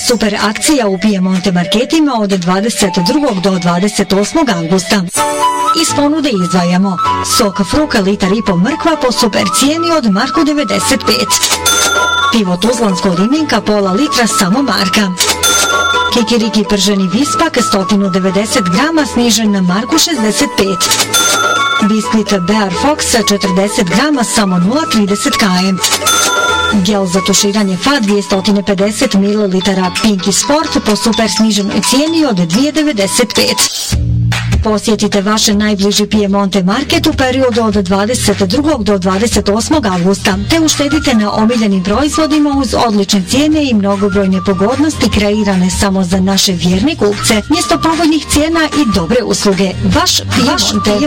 Super akcija u Piemonte marketima od 22. do 28. avgusta. Iz ponude izdvajamo sok Fruka litar i pol mrkva po super cijeni od marku 95. Pivo Tuzlansko limenka pola litra samo marka. Kikiriki prženi vispak 190 grama snižen na marku 65. Biskvit Bear Fox 40 grama samo 0,30 km. Gel za tuširanje FA 250 ml Pinky Sport po super sniženoj cijeni od 2,95. Posjetite vaš najbliži Piemonte market u periodu od 22. do 28. avgusta, te uštedite na omiljenim proizvodima uz odlične cijene i mnogobrojne pogodnosti kreirane samo za naše vjerne kupce, mjesto povoljnih cijena i dobre usluge. Vaš Piemonte